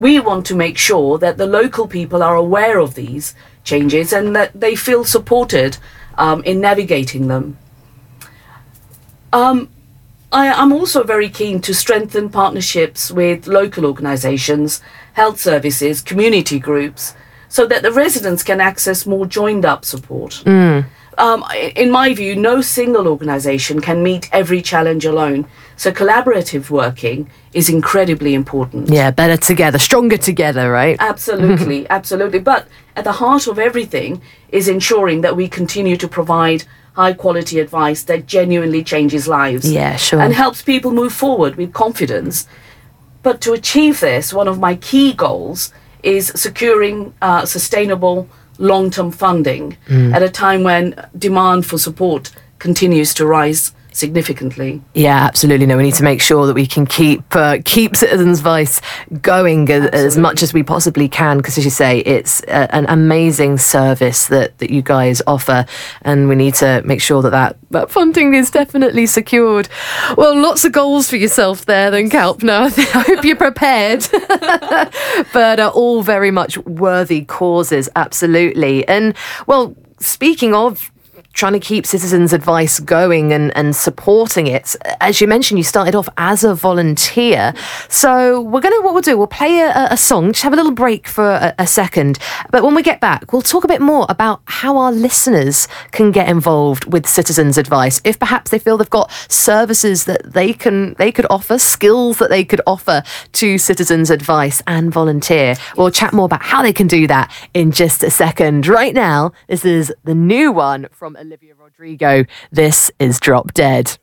we want to make sure that the local people are aware of these changes and that they feel supported in navigating them. I'm also very keen to strengthen partnerships with local organisations, health services, community groups, so that the residents can access more joined-up support. In my view, no single organisation can meet every challenge alone, so collaborative working is incredibly important. Yeah, better together, stronger together, right? Absolutely, absolutely. But at the heart of everything is ensuring that we continue to provide high-quality advice that genuinely changes lives. Yeah, sure. And helps people move forward with confidence. But to achieve this, one of my key goals is securing sustainable long-term funding at a time when demand for support continues to rise significantly. Yeah, absolutely. No, we need to make sure that we can keep Citizens Advice going as much as we possibly can, because, as you say, it's an amazing service that you guys offer, and we need to make sure that funding is definitely secured. Well, lots of goals for yourself there then, Kalpna. I hope you're prepared. But all very much worthy causes, absolutely. And, well, speaking of trying to keep Citizens Advice going and supporting it, as you mentioned, you started off as a volunteer. So what we'll do, we'll play a song, just have a little break for a second. But when we get back, we'll talk a bit more about how our listeners can get involved with Citizens Advice. If perhaps they feel they've got services that they could offer, skills that they could offer to Citizens Advice and volunteer. We'll chat more about how they can do that in just a second. Right now, this is the new one from Olivia Rodrigo. This is Drop Dead.